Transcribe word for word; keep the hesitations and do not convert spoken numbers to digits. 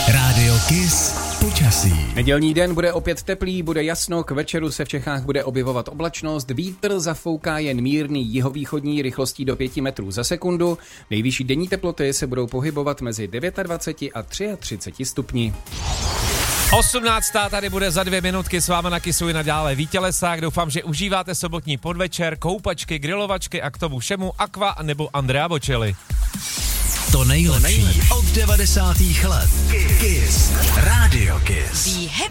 Rádio Kiss počasí. Nedělní den bude opět teplý, bude jasno, k večeru se v Čechách bude objevovat oblačnost, vítr zafouká jen mírný jihovýchodní rychlostí do pěti metrů za sekundu, nejvyšší denní teploty se budou pohybovat mezi dvacet devět a třicet tři stupni. osmnáctá tady bude za dvě minutky, s váma na Kissu i nadále Vít Tělesák. Doufám, že užíváte sobotní podvečer, koupačky, grilovačky a k tomu všemu Aqua nebo Andrea Bocelli. To nejlepší od devadesátých let. Kiss. Rádio Kiss. Be happy.